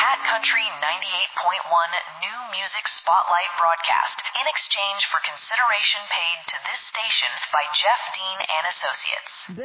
Cat Country 98.1 New Music Spotlight broadcast in exchange for consideration paid to this station by Jeff Dean and Associates.